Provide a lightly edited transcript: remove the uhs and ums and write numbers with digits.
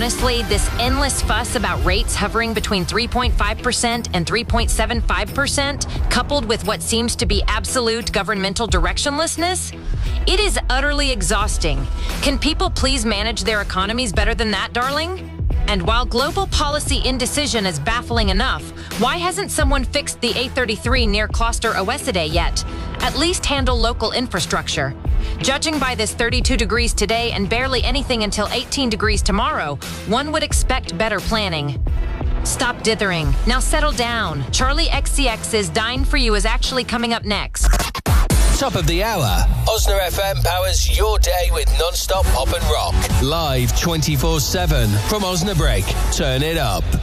Honestly, this endless fuss about rates hovering between 3.5% and 3.75%, coupled with what seems to be absolute governmental directionlessness, it is utterly exhausting. Can people please manage their economies better than that, darling? And while global policy indecision is baffling enough, why hasn't someone fixed the A33 near Kloster Oeside yet? At least handle local infrastructure. Judging by this 32 degrees today and barely anything until 18 degrees tomorrow, one would expect better planning. Stop dithering. Now settle down. Charlie XCX's Dine For You is actually coming up next. Top of the hour. Osna FM powers your day with non-stop pop and rock. Live 24/7 from Osnabrück. Turn it up.